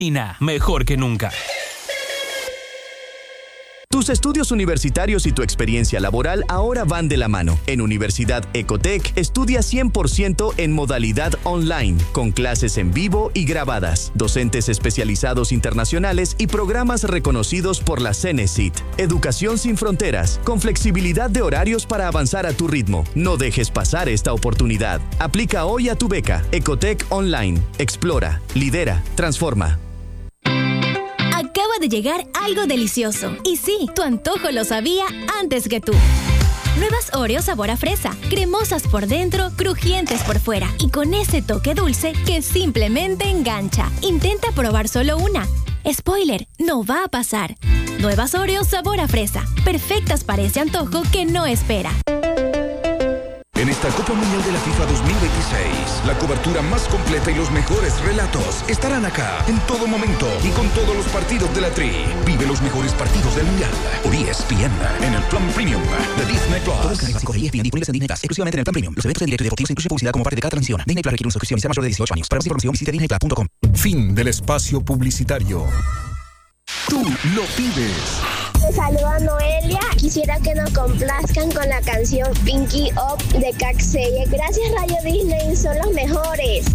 mejor que nunca. Tus estudios universitarios y tu experiencia laboral ahora van de la mano. En Universidad Ecotec, estudia 100% en modalidad online, con clases en vivo y grabadas, docentes especializados internacionales y programas reconocidos por la Cenecit. Educación sin fronteras, con flexibilidad de horarios para avanzar a tu ritmo. No dejes pasar esta oportunidad. Aplica hoy a tu beca. Ecotec Online. Explora, lidera, transforma. Acaba de llegar algo delicioso. Y sí, tu antojo lo sabía antes que tú. Nuevas Oreo sabor a fresa, cremosas por dentro, crujientes por fuera y con ese toque dulce que simplemente engancha. Intenta probar solo una. Spoiler, no va a pasar. Nuevas Oreo sabor a fresa, perfectas para ese antojo que no espera. En esta Copa Mundial de la FIFA 2026, la cobertura más completa y los mejores relatos estarán acá en todo momento y con todos los partidos de la Tri. Vive los mejores partidos del Mundial por ESPN en el plan premium de Disney Plus. Todos los canales básicos de ESPN disponibles en Disney Plus, exclusivamente en el plan premium. Los eventos en directo y deportivos incluyen publicidad como parte de cada transmisión. Disney Plus requiere una suscripción y sea mayor de 18 años. Para más información visite disneyplus.com. Fin del espacio publicitario. Tú lo pides. Te saluda Noelia. Quisiera que nos complazcan con la canción Pinky Up de Caxeye. Gracias, Radio Disney, son los mejores.